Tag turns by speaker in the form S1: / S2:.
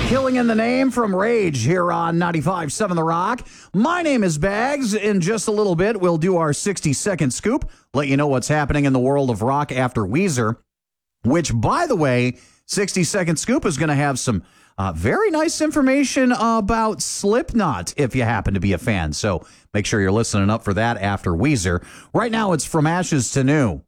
S1: Killing in the Name from Rage here on 95.7 The Rock. My name is Bags. In just a little bit, we'll do our 60-second scoop, let you know what's happening in the world of rock after Weezer, which, by the way, 60-second scoop is going to have some very nice information about Slipknot if you happen to be a fan. So make sure you're listening up for that after Weezer. Right now, it's From Ashes to New.